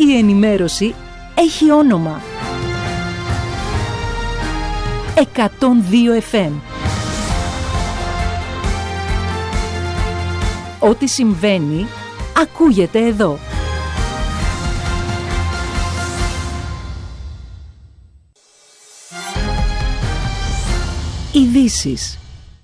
η ενημέρωση έχει όνομα. 102 FM. Ό,τι συμβαίνει, ακούγεται εδώ. Ειδήσεις.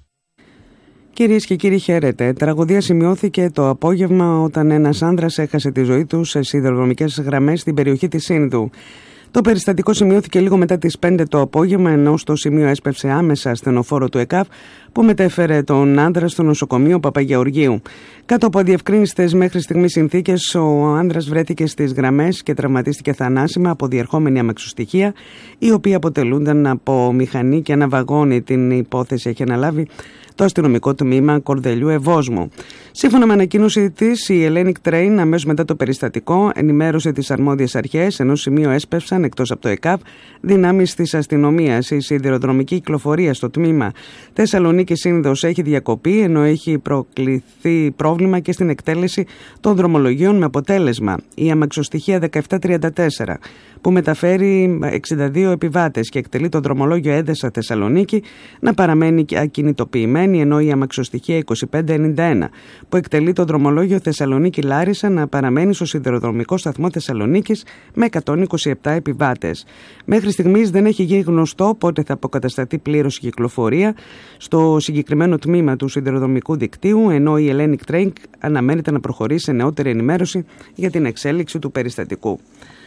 Κυρίες και κύριοι, χαίρετε. Τραγωδία σημειώθηκε το απόγευμα όταν ένας άνδρας έχασε τη ζωή του σε σιδηροδρομικές γραμμές στην περιοχή της Σύνδου. Το περιστατικό σημειώθηκε λίγο μετά τις 5 το απόγευμα, ενώ στο σημείο έσπευσε άμεσα ασθενοφόρο του ΕΚΑΒ που μετέφερε τον άνδρα στο νοσοκομείο Παπαγεωργίου. Κάτω από αδιευκρίνιστες μέχρι στιγμής συνθήκες, ο άνδρας βρέθηκε στις γραμμές και τραυματίστηκε θανάσιμα από διερχόμενη αμαξοστοιχεία, οι οποίοι αποτελούνταν από μηχανή και ένα βαγόνι. Την υπόθεση έχει αναλάβει το αστυνομικό τμήμα Κορδελιού Ευόσμου. Σύμφωνα με ανακοίνωση της, η Hellenic Train αμέσως μετά το περιστατικό ενημέρωσε τις αρμόδιες αρχές, ενώ σημείο έσπευσαν εκτός από το ΕΚΑΒ δυνάμεις της αστυνομίας. Η σιδηροδρομική κυκλοφορία στο τμήμα Θεσσαλονίκη Σύνδος έχει διακοπεί, ενώ έχει προκληθεί πρόβλημα και στην εκτέλεση των δρομολογίων, με αποτέλεσμα η αμαξοστοιχεία 1734 που μεταφέρει 62 επιβάτες και εκτελεί το δρομολόγιο Έδεσα Θεσσαλονίκη να παραμένει ακινητοποιημένη, ενώ η αμαξοστοιχεία 2591 που εκτελεί το δρομολόγιο Θεσσαλονίκη Λάρισα να παραμένει στο σιδηροδρομικό σταθμό Θεσσαλονίκης με 127 επιβάτες. Μέχρι στιγμής δεν έχει γίνει γνωστό πότε θα αποκατασταθεί πλήρως η κυκλοφορία στο συγκεκριμένο τμήμα του σιδηροδρομικού δικτύου, ενώ η Hellenic Train αναμένεται να προχωρήσει σε νεότερη ενημέρωση για την εξέλιξη του περιστατικού.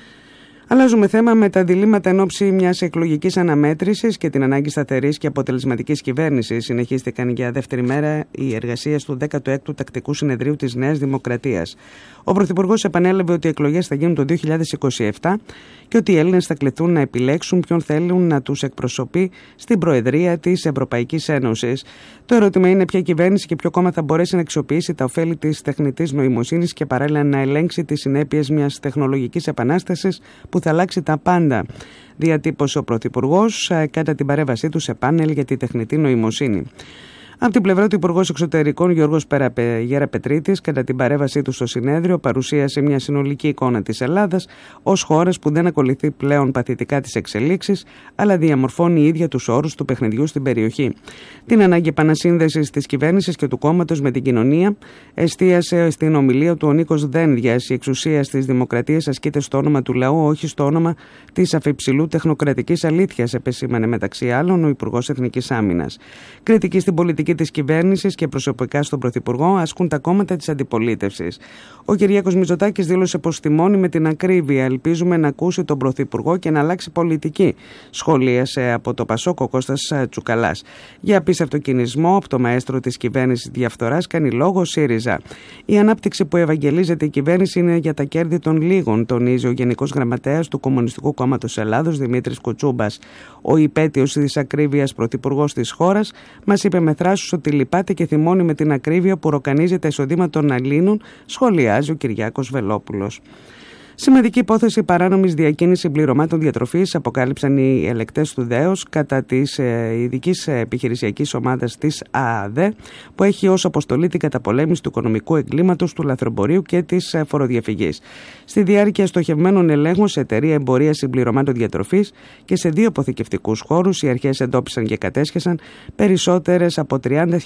Αλλάζουμε θέμα. Με τα διλήμματα εν ώψη μιας εκλογικής αναμέτρησης και την ανάγκη σταθερής και αποτελεσματικής κυβέρνησης, συνεχίστηκαν για δεύτερη μέρα οι εργασίες του 16ου Τακτικού Συνεδρίου της Νέας Δημοκρατίας. Ο Πρωθυπουργός επανέλαβε ότι οι εκλογές θα γίνουν το 2027 και ότι οι Έλληνες θα κληθούν να επιλέξουν ποιον θέλουν να τους εκπροσωπεί στην Προεδρία της Ευρωπαϊκής Ένωσης. Το ερώτημα είναι ποια κυβέρνηση και ποιο κόμμα θα μπορέσει να αξιοποιήσει τα ωφέλη της τεχνητής νοημοσύνης και παράλληλα να ελέγξει τις συνέπειες μιας τεχνολογικής επανάστασης που θα αλλάξει τα πάντα, διατύπωσε ο Πρωθυπουργός κατά την παρέμβασή του σε πάνελ για τη τεχνητή νοημοσύνη. Από την πλευρά του, Υπουργός Εξωτερικών Γιώργος Γεραπετρίτης, κατά την παρέμβασή του στο συνέδριο, παρουσίασε μια συνολική εικόνα της Ελλάδας ως χώρας που δεν ακολουθεί πλέον παθητικά τις εξελίξεις, αλλά διαμορφώνει η ίδια τους όρους του παιχνιδιού στην περιοχή. Την ανάγκη επανασύνδεσης της κυβέρνησης και του κόμματος με την κοινωνία εστίασε στην ομιλία του ο Νίκος Δένδιας. Η εξουσία στις δημοκρατίες ασκείται στο όνομα του λαού, όχι στο όνομα της αφιψηλού τεχνοκρατικής αλήθειας, επεσήμανε μεταξύ άλλων ο Υπουργός Εθνικής Άμυνας. Κριτική στην πολιτική της κυβέρνησης και προσωπικά στον Πρωθυπουργό ασκούν τα κόμματα της αντιπολίτευσης. Ο Κυριάκος Μητσοτάκης δήλωσε πως τιμώνει με την ακρίβεια. Ελπίζουμε να ακούσει τον Πρωθυπουργό και να αλλάξει πολιτική, σχολίασε από το Πασόκ ο Κώστας Τσουκαλάς. Για απίστευτο κινησμό από το μαέστρο της κυβέρνησης διαφθοράς κάνει λόγο ΣΥΡΙΖΑ. Η ανάπτυξη που ευαγγελίζεται η κυβέρνηση είναι για τα κέρδη των λίγων, τονίζει ο Γενικός Γραμματέας του Κομμουνιστικού Κόμματος Ελλάδος Δημήτρης Κουτσούμπας. Ο υπέτειος της ακρίβειας πρωθυπουργός της χώρας μας είπε με θράσους ότι λυπάται και θυμώνει με την ακρίβεια που ροκανίζει τα εισοδήματα των Ελλήνων, σχολιάζει ο Κυριάκος Βελόπουλος. Σημαντική υπόθεση παράνομης διακίνησης πληρωμάτων διατροφής αποκάλυψαν οι ελεκτές του ΔΕΟΣ κατά της ειδικής επιχειρησιακής ομάδας της ΑΑΔΕ, που έχει ως αποστολή την καταπολέμηση του οικονομικού εγκλήματος, του λαθρομπορίου και της φοροδιαφυγής. Στη διάρκεια στοχευμένων ελέγχων σε εταιρεία εμπορίας συμπληρωμάτων διατροφής και σε 2 αποθηκευτικούς χώρους, οι αρχές εντόπισαν και κατέσχεσαν περισσότερες από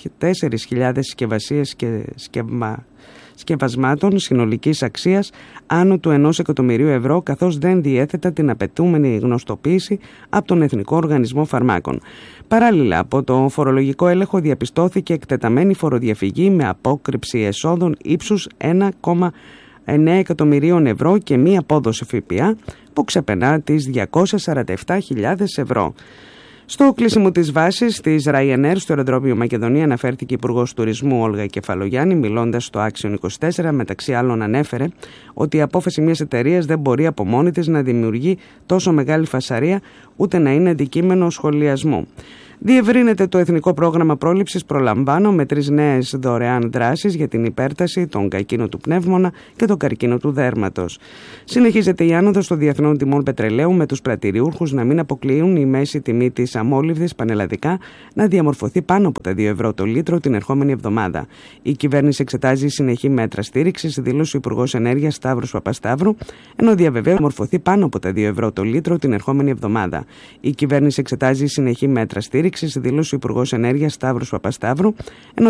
34.000 συσκευασίες και σκευασμάτων συνολικής αξίας άνω του 1 εκατομμυρίου ευρώ, καθώς δεν διέθετα την απαιτούμενη γνωστοποίηση από τον Εθνικό Οργανισμό Φαρμάκων. Παράλληλα, από το φορολογικό έλεγχο διαπιστώθηκε εκτεταμένη φοροδιαφυγή με απόκρυψη εσόδων ύψους 1,9 εκατομμυρίων ευρώ και μη απόδοση ΦΠΑ που ξεπερνά τις 247.000 ευρώ. Στο κλείσιμο της βάσης της Ryanair στο αεροδρόμιο Μακεδονία αναφέρθηκε η Υπουργός Τουρισμού Όλγα Κεφαλογιάννη, μιλώντας στο Action 24, μεταξύ άλλων ανέφερε ότι η απόφαση μιας εταιρείας δεν μπορεί από μόνη της να δημιουργεί τόσο μεγάλη φασαρία ούτε να είναι αντικείμενο σχολιασμού. Διευρύνεται το Εθνικό Πρόγραμμα Πρόληψης Προλαμβάνω με 3 νέες δωρεάν δράσεις για την υπέρταση, τον καρκίνο του πνεύμονα και τον καρκίνο του δέρματος. Συνεχίζεται η άνοδος των διεθνών τιμών πετρελαίου, με τους πρατηριούχους να μην αποκλείουν η μέση τιμή της αμόλυβδης πανελλαδικά να διαμορφωθεί πάνω από τα 2 ευρώ το λίτρο την ερχόμενη εβδομάδα. Η κυβέρνηση εξετάζει συνεχή μέτρα στήριξης, δήλωσε ο Υπουργός Ενέργειας Σταύρος Παπασταύρου, ενώ διαβεβαίω να μορφωθεί πάνω από τα 2 ευρώ το λίτρο την ερχόμενη εβδομάδα. Η κυβέρνηση εξετάζει συνεχή μέτρα στήριξης, δήλωσε ο Υπουργός Ενέργειας Σταύρος Παπασταύρου, ενώ